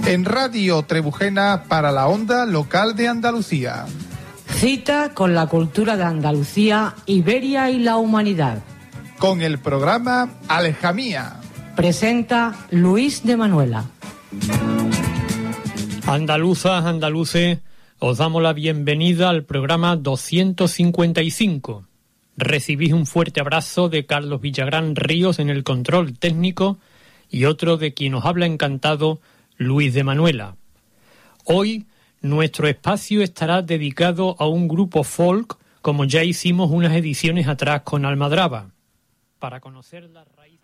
En Radio Trebujena para la onda local de Andalucía. Cita con la cultura de Andalucía, Iberia y la humanidad. Con el programa Alejamía. Presenta Luis de Manuela. Andaluzas, andaluces, os damos la bienvenida al programa 255. Recibís un fuerte abrazo de Carlos Villagrán Ríos en el control técnico y otro de quien os habla encantado, Luis de Manuela. Hoy nuestro espacio estará dedicado a un grupo folk, como ya hicimos unas ediciones atrás con Almadraba. Para conocer las raíces